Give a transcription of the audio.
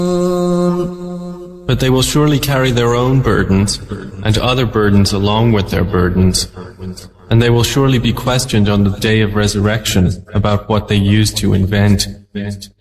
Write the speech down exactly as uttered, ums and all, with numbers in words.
But they will surely carry their own burdens, and other burdens along with their burdens. And they will surely be questioned on the day of resurrection about what they used to invent.